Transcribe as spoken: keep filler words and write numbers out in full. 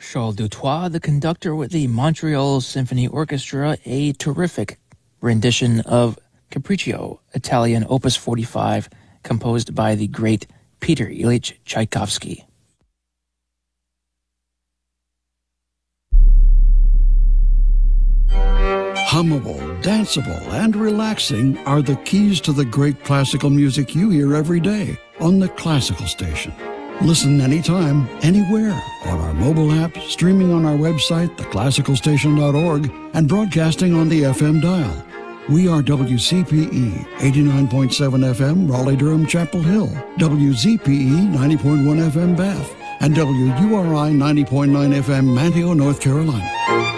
Charles Dutoit, the conductor with the Montreal Symphony Orchestra, a terrific rendition of Capriccio, Italian Opus forty-five, composed by the great Peter Ilyich Tchaikovsky. Hummable, danceable, and relaxing are the keys to the great classical music you hear every day on the Classical Station. Listen anytime, anywhere, on our mobile app, streaming on our website, the classical station dot org, and broadcasting on the F M dial. We are W C P E, eighty-nine point seven F M, Raleigh-Durham, Chapel Hill, W Z P E, ninety point one F M, Bath, and W U R I, ninety point nine F M, Manteo, North Carolina.